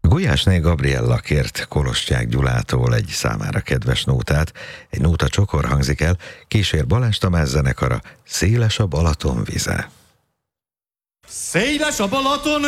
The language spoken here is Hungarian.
Gulyásné Gabriella kért Kolostyák Gyulától egy számára kedves nótát. Egy nóta csokor hangzik el, kísér Balázs Tamás zenekara, Széles a Balaton vize. Széles a Balaton